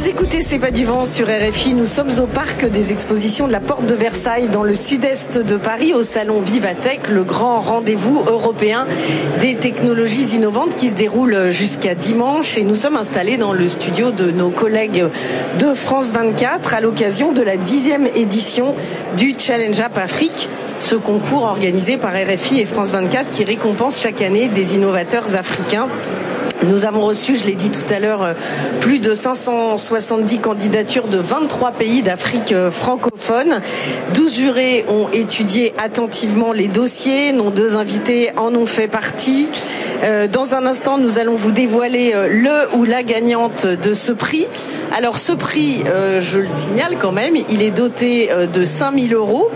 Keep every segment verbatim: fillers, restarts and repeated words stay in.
Vous écoutez C'est pas du vent sur R F I. Nous sommes au parc des expositions de la Porte de Versailles dans le sud-est de Paris au salon Vivatech, le grand rendez-vous européen des technologies innovantes qui se déroule jusqu'à dimanche. Et nous sommes installés dans le studio de nos collègues de France vingt-quatre à l'occasion de la dixième édition du Challenge Up Afrique, ce concours organisé par R F I et France vingt-quatre qui récompense chaque année des innovateurs africains. Nous avons reçu, je l'ai dit tout à l'heure, plus de cinq cent soixante-dix candidatures de vingt-trois pays d'Afrique francophone. douze jurés ont étudié attentivement les dossiers. Nos deux invités en ont fait partie. Dans un instant, nous allons vous dévoiler le ou la gagnante de ce prix. Alors ce prix, je le signale quand même, il est doté de cinq mille euros.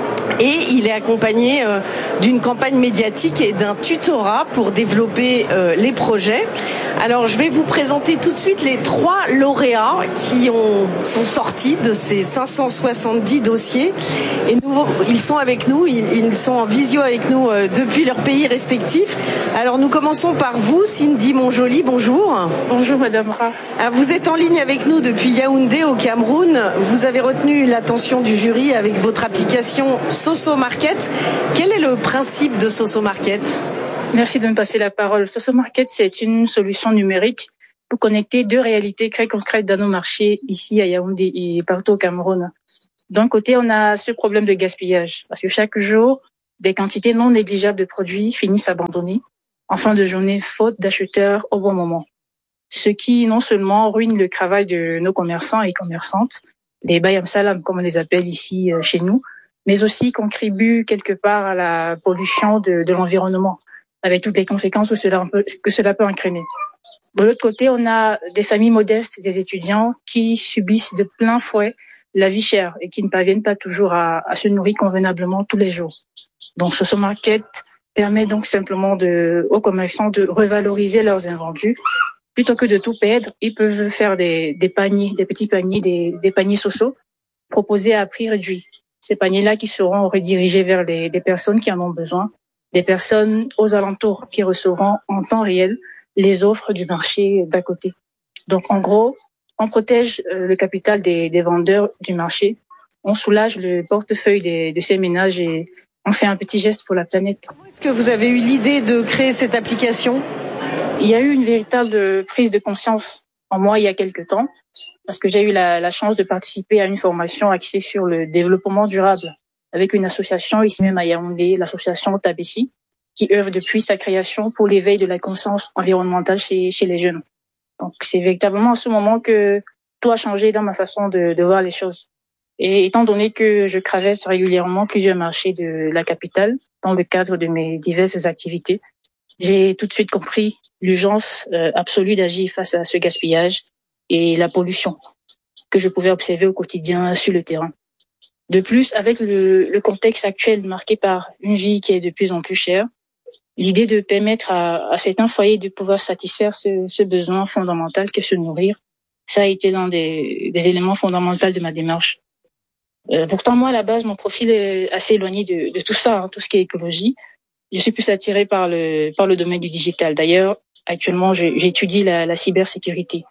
Et il est accompagné euh, d'une campagne médiatique et d'un tutorat pour développer euh, les projets. Alors je vais vous présenter tout de suite les trois lauréats qui ont, sont sortis de ces cinq cent soixante-dix dossiers. Et nous, ils sont avec nous, ils, ils sont en visio avec nous euh, depuis leur pays respectifs. Alors nous commençons par vous, Cindy Monjoli, bonjour. Bonjour Madame Ra. Alors, vous êtes en ligne avec nous depuis Yaoundé au Cameroun. Vous avez retenu l'attention du jury avec votre application Soso Market. Quel est le principe de Soso Market ? Merci de me passer la parole. Soso Market, c'est une solution numérique pour connecter deux réalités très concrètes dans nos marchés ici à Yaoundé et partout au Cameroun. D'un côté, on a ce problème de gaspillage parce que chaque jour, des quantités non négligeables de produits finissent abandonnés en fin de journée faute d'acheteurs au bon moment. Ce qui non seulement ruine le travail de nos commerçants et commerçantes, les bayam salam comme on les appelle ici chez nous, mais aussi contribue quelque part à la pollution de, de l'environnement, avec toutes les conséquences que cela peut, que cela peut entraîner. De l'autre côté, on a des familles modestes, des étudiants qui subissent de plein fouet la vie chère et qui ne parviennent pas toujours à, à se nourrir convenablement tous les jours. Donc, Soso Market permet donc simplement de, aux commerçants de revaloriser leurs invendus. Plutôt que de tout perdre, ils peuvent faire des, des paniers, des petits paniers, des, des paniers Soso proposés à prix réduit. Ces paniers-là qui seront redirigés vers les, les personnes qui en ont besoin, des personnes aux alentours qui recevront en temps réel les offres du marché d'à côté. Donc, en gros, on protège le capital des, des vendeurs du marché, on soulage le portefeuille des, de ces ménages et on fait un petit geste pour la planète. Comment est-ce que vous avez eu l'idée de créer cette application ? Il y a eu une véritable prise de conscience en moi il y a quelque temps, parce que j'ai eu la, la chance de participer à une formation axée sur le développement durable avec une association ici même à Yaoundé, l'association Tabessi, qui œuvre depuis sa création pour l'éveil de la conscience environnementale chez, chez les jeunes. Donc c'est véritablement à ce moment que tout a changé dans ma façon de, de voir les choses. Et étant donné que je traverse régulièrement plusieurs marchés de la capitale dans le cadre de mes diverses activités, j'ai tout de suite compris l'urgence euh, absolue d'agir face à ce gaspillage et la pollution que je pouvais observer au quotidien sur le terrain. De plus, avec le, le contexte actuel marqué par une vie qui est de plus en plus chère, l'idée de permettre à, à certains foyers de pouvoir satisfaire ce, ce besoin fondamental qu'est se nourrir, ça a été l'un des, des éléments fondamentaux de ma démarche. Euh, pourtant, moi, à la base, mon profil est assez éloigné de, de tout ça, hein, tout ce qui est écologie. Je suis plus attirée par le, par le domaine du digital. D'ailleurs, actuellement, je, j'étudie la, la cybersécurité.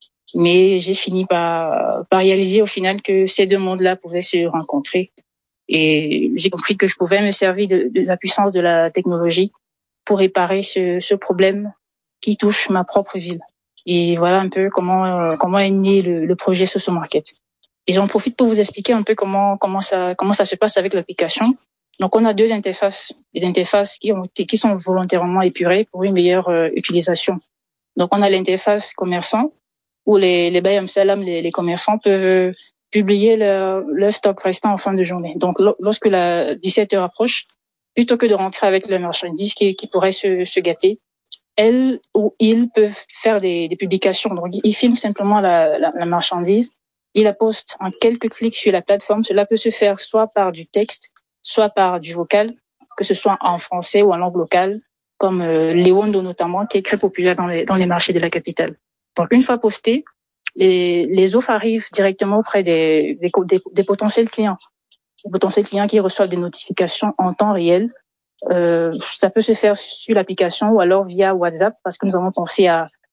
Mais j'ai fini par, par réaliser au final que ces deux mondes-là pouvaient se rencontrer. Et j'ai compris que je pouvais me servir de, de la puissance de la technologie pour réparer ce, ce problème qui touche ma propre ville. Et voilà un peu comment, euh, comment est né le, le projet Soso Market. Et j'en profite pour vous expliquer un peu comment, comment ça, comment ça se passe avec l'application. Donc, on a deux interfaces, des interfaces qui ont, qui sont volontairement épurées pour une meilleure euh, utilisation. Donc, on a l'interface commerçant, où les, les bayam salam, les, les commerçants peuvent publier leur, leur stock restant en fin de journée. Donc, lorsque la dix-sept heures approche, plutôt que de rentrer avec leur marchandise qui, qui pourrait se, se gâter, elles ou ils peuvent faire des, des publications. Donc, ils filment simplement la, la, la marchandise, ils la postent en quelques clics sur la plateforme. Cela peut se faire soit par du texte, soit par du vocal, que ce soit en français ou en langue locale, comme euh, Léondo notamment, qui est très populaire dans les, dans les marchés de la capitale. Donc, une fois posté, les, les offres arrivent directement auprès des, des, des, des potentiels clients. Les potentiels clients qui reçoivent des notifications en temps réel. Euh, ça peut se faire sur l'application ou alors via WhatsApp parce que nous avons pensé à,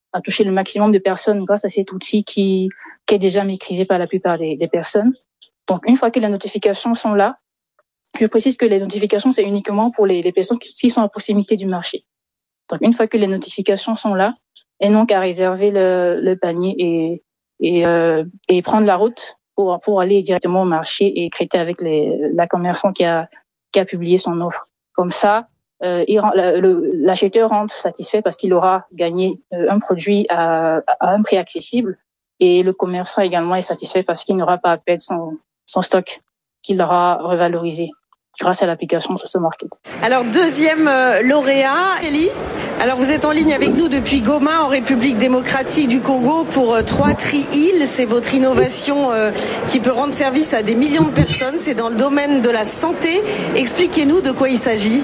à toucher le maximum de personnes grâce à cet outil qui, qui est déjà maîtrisé par la plupart des, des personnes. Donc, une fois que les notifications sont là, je précise que les notifications, c'est uniquement pour les, les personnes qui, qui sont à proximité du marché. Donc, une fois que les notifications sont là, elles n'ont qu'à réserver le, le panier et, et, euh, et prendre la route pour, pour aller directement au marché et traiter avec les, la commerçant qui a, qui a publié son offre. Comme ça, euh, il, le, l'acheteur rentre satisfait parce qu'il aura gagné euh, un produit à, à un prix accessible, et le commerçant également est satisfait parce qu'il n'aura pas à perdre son, son stock qu'il aura revalorisé grâce à l'application Soso Market. Alors, deuxième euh, lauréat, Elie. Alors, vous êtes en ligne avec nous depuis Goma, en République démocratique du Congo, pour euh, trois tri Heal. C'est votre innovation euh, qui peut rendre service à des millions de personnes. C'est dans le domaine de la santé. Expliquez-nous de quoi il s'agit.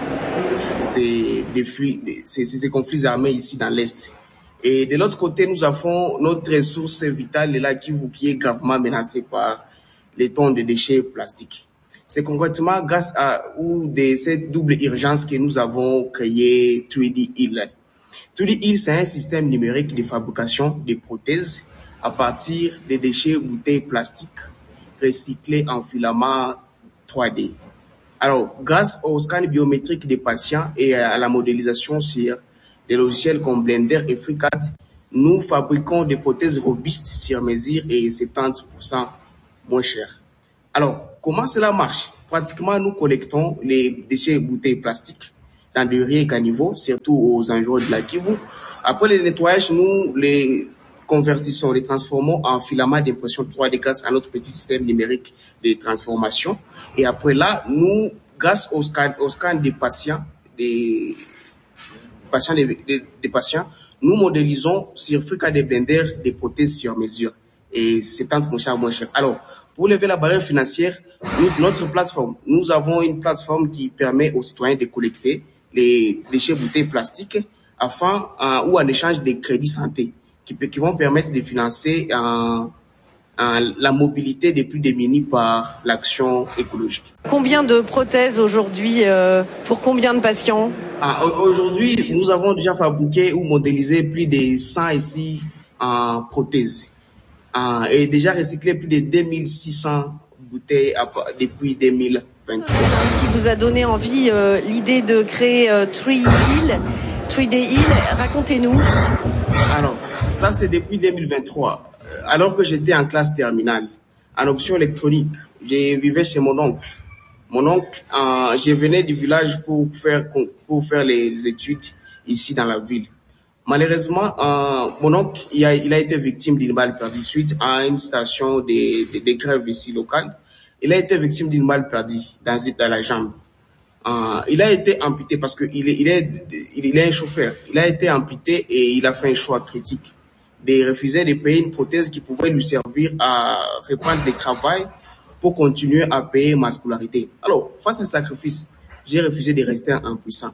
C'est des flux, c'est ces conflits armés ici dans l'Est. Et de l'autre côté, nous avons notre ressource vitale, le lac Kivu, qui est gravement menacée par les tonnes de déchets plastiques. C'est concrètement grâce à ou de cette double urgence que nous avons créé trois D Heal. trois D Heal, c'est un système numérique de fabrication de prothèses à partir des déchets bouteilles plastiques recyclés en filaments trois D. Alors, grâce au scan biométrique des patients et à la modélisation sur des logiciels comme Blender et FreeCAD, nous fabriquons des prothèses robustes sur mesure et soixante-dix pour cent moins chères. Alors, comment cela marche? Pratiquement, nous collectons les déchets bouteilles plastiques dans des riz et caniveaux, surtout aux environs de la Kivu. Après le nettoyage, nous les convertissons, les transformons en filaments d'impression trois D grâce à notre petit système numérique de transformation. Et après là, nous, grâce au scan, au scan des patients, des patients, des, des, des patients, nous modélisons sur FreeCAD et Blender des prothèses sur mesure. Et c'est tant moins cher, moins cher. Alors, pour lever la barrière financière, nous, notre plateforme, nous avons une plateforme qui permet aux citoyens de collecter les déchets bouteilles plastiques afin, euh, ou en échange des crédits santé qui, qui vont permettre de financer euh, euh, la mobilité des plus démunis par l'action écologique. Combien de prothèses aujourd'hui euh, pour combien de patients? Ah, aujourd'hui, nous avons déjà fabriqué ou modélisé plus de cent ici en prothèses. Uh, et déjà recyclé plus de deux mille six cents bouteilles à, depuis deux mille vingt-trois. Qui vous a donné envie euh, l'idée de créer euh, trois D Heal, trois D Heal, racontez-nous. Alors, ça c'est depuis deux mille vingt-trois, alors que j'étais en classe terminale, en option électronique. Je vivais chez mon oncle. Mon oncle, euh, je venais du village pour faire, pour faire les, les études ici dans la ville. Malheureusement, euh, mon oncle, il a, il a été victime d'une balle perdue suite à une station de, de, de grève ici locale. Il a été victime d'une balle perdue dans, dans la jambe. Euh, il a été amputé parce que il est, il est, il est un chauffeur. Il a été amputé et il a fait un choix critique de refuser de payer une prothèse qui pouvait lui servir à reprendre le travail pour continuer à payer ma scolarité. Alors, face à ce sacrifice, j'ai refusé de rester impuissant.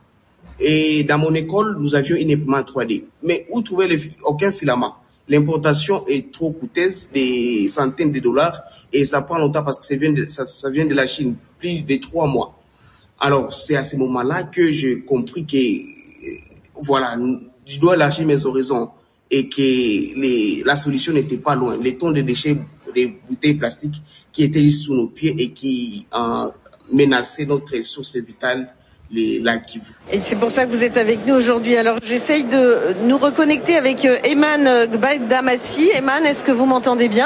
Et dans mon école, nous avions une imprimante trois D. Mais où trouver le, aucun filament? L'importation est trop coûteuse, des centaines de dollars, et ça prend longtemps parce que ça vient de, ça, ça vient de la Chine, plus de trois mois. Alors, c'est à ce moment-là que j'ai compris que, voilà, je dois lâcher mes horizons et que les, la solution n'était pas loin. Les tonnes de déchets, des bouteilles plastiques qui étaient sous nos pieds et qui euh, menaçaient notre ressource vitale, les lacs Kivu. Et c'est pour ça que vous êtes avec nous aujourd'hui. Alors, j'essaye de nous reconnecter avec Eman Gbagdamassi. Eman, est-ce que vous m'entendez bien?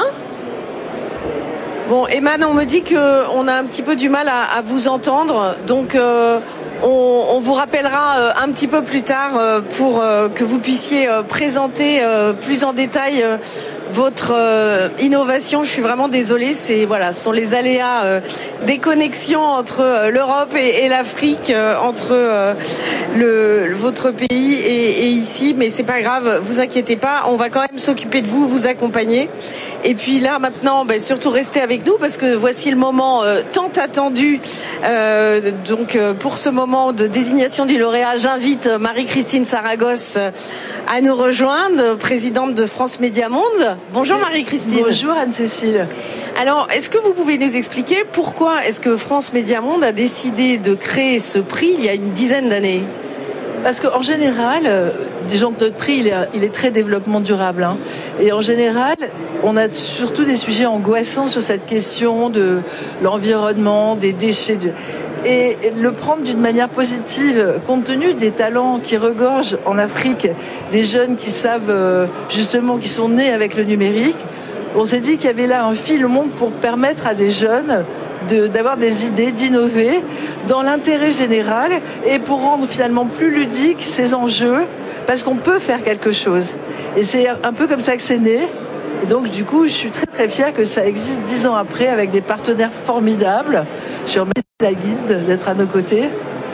Bon, Eman, on me dit qu'on a un petit peu du mal à, à vous entendre. Donc, euh, on, on vous rappellera euh, un petit peu plus tard euh, pour euh, que vous puissiez euh, présenter euh, plus en détail euh, votre euh, innovation. Je suis vraiment désolée, c'est voilà, ce sont les aléas euh, des connexions entre euh, l'Europe et, et l'Afrique, euh, entre euh, le, votre pays et, et ici, mais c'est pas grave, vous inquiétez pas, on va quand même s'occuper de vous, vous accompagner. Et puis là maintenant, ben, surtout restez avec nous parce que voici le moment euh, tant attendu. Euh, donc euh, pour ce moment de désignation du lauréat, j'invite Marie-Christine Saragosse à nous rejoindre, présidente de France Média Monde. Bonjour Marie-Christine. Bonjour Anne-Cécile. Alors, est-ce que vous pouvez nous expliquer pourquoi est-ce que France Média Monde a décidé de créer ce prix il y a une dizaine d'années? Parce qu'en général, euh, disons que notre prix, il est, il est très développement durable. Hein. Et en général, on a surtout des sujets angoissants sur cette question de l'environnement, des déchets. De... Et le prendre d'une manière positive, compte tenu des talents qui regorgent en Afrique, des jeunes qui savent euh, justement, qui sont nés avec le numérique, on s'est dit qu'il y avait là un fil au monde pour permettre à des jeunes De, d'avoir des idées, d'innover dans l'intérêt général et pour rendre finalement plus ludiques ces enjeux, parce qu'on peut faire quelque chose. Et c'est un peu comme ça que c'est né. Et donc du coup, je suis très très fière que ça existe dix ans après avec des partenaires formidables. Je remercie la Guilde d'être à nos côtés.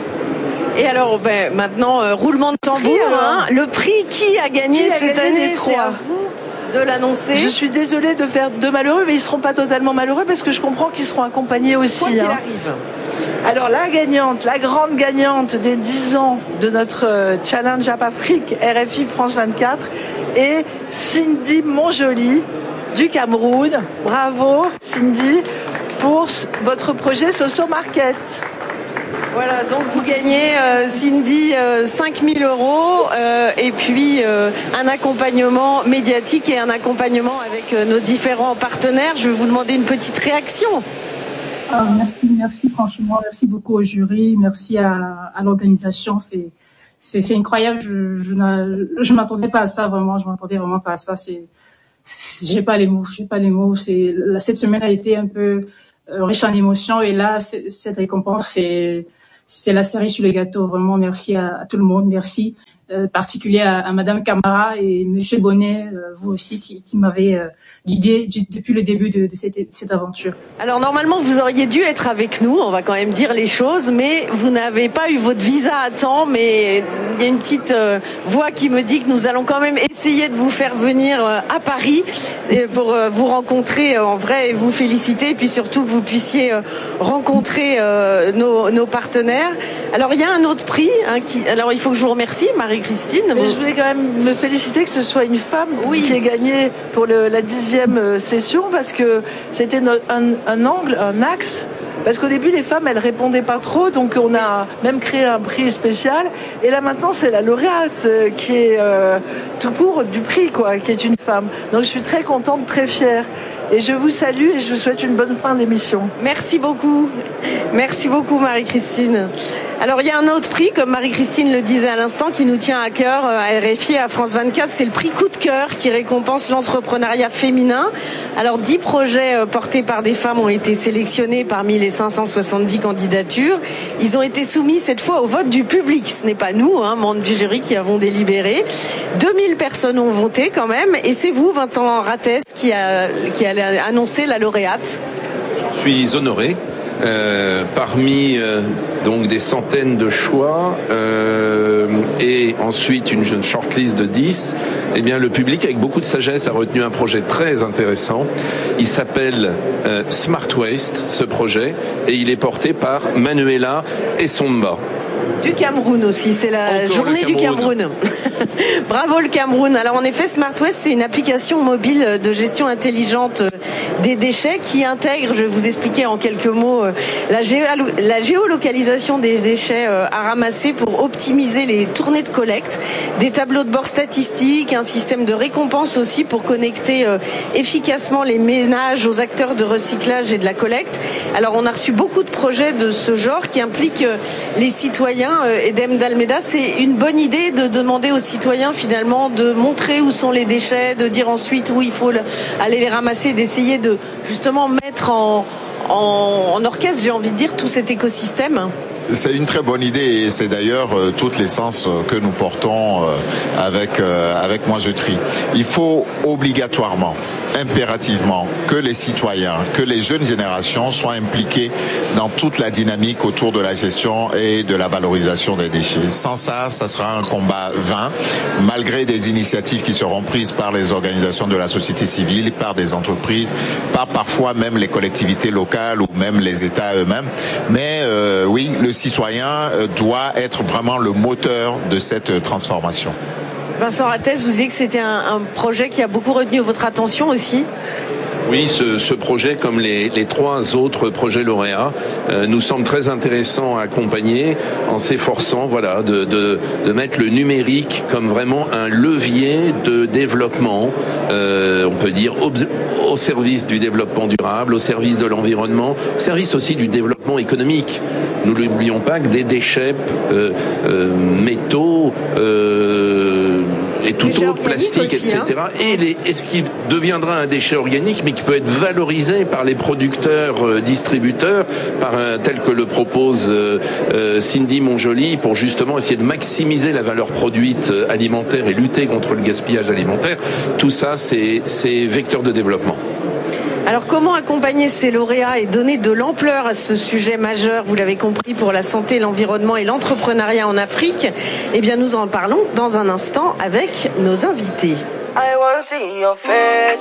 Et alors, ben, maintenant, euh, roulement de tambour. Prix, hein, le prix qui a gagné qui a cette gagné année, c'est à vous de l'annoncer. Je suis désolée de faire deux malheureux, mais ils seront pas totalement malheureux parce que je comprends qu'ils seront accompagnés aussi. Quoi qu'il hein. arrive. Alors la gagnante, la grande gagnante des dix ans de notre Challenge Up Afrique R F I France vingt-quatre est Cindy Monjoly du Cameroun. Bravo Cindy pour votre projet Soso Market. Voilà, donc vous gagnez, euh, Cindy, euh, cinq mille euros euh, et puis euh, un accompagnement médiatique et un accompagnement avec euh, nos différents partenaires. Je vais vous demander une petite réaction. Ah, merci, merci franchement, merci beaucoup au jury, merci à, à l'organisation. C'est, c'est, c'est incroyable. Je, je, je m'attendais pas à ça vraiment. Je m'attendais vraiment pas à ça. C'est, j'ai pas les mots, j'ai pas les mots. C'est cette semaine a été un peu euh, riche en émotions et là, cette récompense, c'est C'est la cerise sur le gâteau. Vraiment, merci à, à tout le monde. Merci euh, particulier à, à Madame Camara et Monsieur Bonnet, euh, vous aussi, qui, qui m'avez euh, guidé du, depuis le début de, de cette, cette aventure. Alors normalement, vous auriez dû être avec nous. On va quand même dire les choses, mais vous n'avez pas eu votre visa à temps. Mais il y a une petite euh, voix qui me dit que nous allons quand même essayer de vous faire venir euh, à Paris et pour euh, vous rencontrer euh, en vrai et vous féliciter, et puis surtout que vous puissiez euh, rencontrer euh, nos, nos partenaires. Alors il y a un autre prix. Hein, qui... Alors il faut que je vous remercie, Marie-Christine. Mais je voulais quand même me féliciter que ce soit une femme oui. qui ait gagné pour le, la dixième session, parce que c'était un, un angle, un axe. Parce qu'au début, les femmes, elles répondaient pas trop, donc on a même créé un prix spécial. Et là maintenant, c'est la lauréate qui est euh, tout court du prix, quoi, qui est une femme. Donc je suis très contente, très fière. Et je vous salue et je vous souhaite une bonne fin d'émission. Merci beaucoup. Merci beaucoup, Marie-Christine. Alors, il y a un autre prix, comme Marie-Christine le disait à l'instant, qui nous tient à cœur à R F I et à France vingt-quatre. C'est le prix Coup de cœur qui récompense l'entrepreneuriat féminin. Alors, dix projets portés par des femmes ont été sélectionnés parmi les cinq cent soixante-dix candidatures. Ils ont été soumis cette fois au vote du public. Ce n'est pas nous, hein, membres du jury, qui avons délibéré. deux mille personnes ont voté quand même. Et c'est vous, Vincent Rattès, qui a, qui a annoncé la lauréate. Je suis honoré. Euh, parmi euh, donc des centaines de choix euh, et ensuite une jeune shortlist de dix, eh bien le public avec beaucoup de sagesse a retenu un projet très intéressant. Il s'appelle euh, Smart Waste, ce projet, et il est porté par Manuela Essomba. Du Cameroun aussi, c'est la Encore journée du Cameroun. Bravo le Cameroun. Alors en effet, Smart Waste, c'est une application mobile de gestion intelligente des déchets qui intègre, je vais vous expliquer en quelques mots, la, géo- la géolocalisation des déchets à ramasser pour optimiser les tournées de collecte, des tableaux de bord statistiques, un système de récompense aussi pour connecter efficacement les ménages aux acteurs de recyclage et de la collecte. Alors on a reçu beaucoup de projets de ce genre qui impliquent les citoyens. Edem d'Almeida, c'est une bonne idée de demander aux citoyens finalement de montrer où sont les déchets, de dire ensuite où il faut aller les ramasser, d'essayer de justement mettre en, en, en orchestre, j'ai envie de dire, tout cet écosystème. C'est une très bonne idée et c'est d'ailleurs euh, toute l'essence que nous portons euh, avec euh, avec Moi je trie. Il faut obligatoirement, impérativement, que les citoyens, que les jeunes générations soient impliqués dans toute la dynamique autour de la gestion et de la valorisation des déchets. Sans ça, ça sera un combat vain, malgré des initiatives qui seront prises par les organisations de la société civile, par des entreprises, par parfois même les collectivités locales ou même les États eux-mêmes. Mais euh, oui, le citoyen doit être vraiment le moteur de cette transformation. Vincent Rattès, vous disiez que c'était un, un projet qui a beaucoup retenu votre attention aussi. Oui, ce, ce projet, comme les, les trois autres projets lauréats, euh, nous semble très intéressant à accompagner en s'efforçant, voilà, de, de, de mettre le numérique comme vraiment un levier de développement, euh, on peut dire, au, au service du développement durable, au service de l'environnement, au service aussi du développement économique. Nous n'oublions pas que des déchets euh, euh, métaux euh, et tout autre, plastique, aussi, et cetera. Hein. Et, les, et ce qui deviendra un déchet organique, mais qui peut être valorisé par les producteurs, euh, distributeurs, par un, tel que le propose euh, euh, Cindy Monjoly, pour justement essayer de maximiser la valeur produite euh, alimentaire et lutter contre le gaspillage alimentaire. Tout ça, c'est, c'est vecteur de développement. Alors comment accompagner ces lauréats et donner de l'ampleur à ce sujet majeur, vous l'avez compris, pour la santé, l'environnement et l'entrepreneuriat en Afrique? Eh bien nous en parlons dans un instant avec nos invités. I wanna see your face.